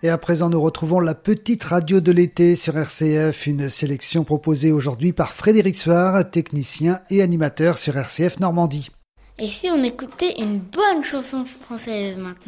Et à présent, nous retrouvons la petite radio de l'été sur RCF, une sélection proposée aujourd'hui par Frédéric Soir, technicien et animateur sur RCF Normandie. Et si on écoutait une bonne chanson française maintenant ?